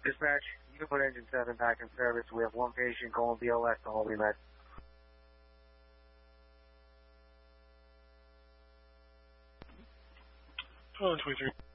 Dispatch, you can put engine 7 back in service. We have one patient going BLS to Albany Med. Oh, 23.